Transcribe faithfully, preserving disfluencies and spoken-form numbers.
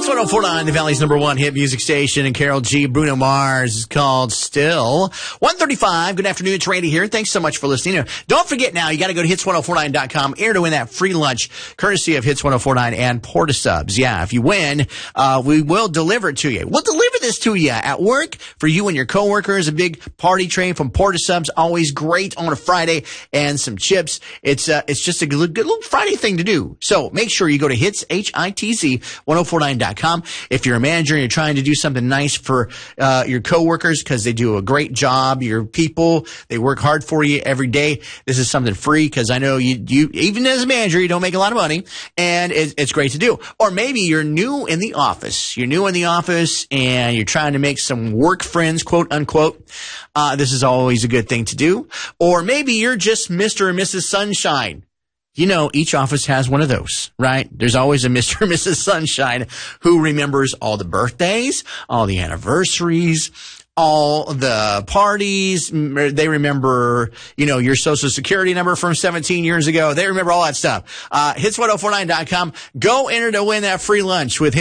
Hits one oh four point nine, the Valley's number one hit music station, and Carol G. Bruno Mars is called Still. one thirty-five, good afternoon, it's Randy here. Thanks so much for listening. Don't forget now, you got to go to hits ten forty-nine dot com, enter to win that free lunch, courtesy of Hits ten forty-nine and Porta Subs. Yeah, if you win, uh, we will deliver it to you. We'll deliver this to you at work for you and your coworkers. A big party train from Porta Subs, always great on a Friday, and some chips. It's uh, it's just a good, good little Friday thing to do. So make sure you go to hits, H I T Z, ten forty-nine dot com. If you're a manager and you're trying to do something nice for uh, your coworkers because they do a great job, your people, they work hard for you every day, this is something free because I know you, you, even as a manager, you don't make a lot of money, and it, it's great to do. Or maybe you're new in the office. You're new in the office and you're trying to make some work friends, quote unquote. Uh, this is always a good thing to do. Or maybe you're just Mister or Missus Sunshine. You know, each office has one of those, right? There's always a Mister or Missus Sunshine who remembers all the birthdays, all the anniversaries, all the parties. They remember, you know, your social security number from seventeen years ago. They remember all that stuff. Uh, hits ten forty-nine dot com. Go enter to win that free lunch with him.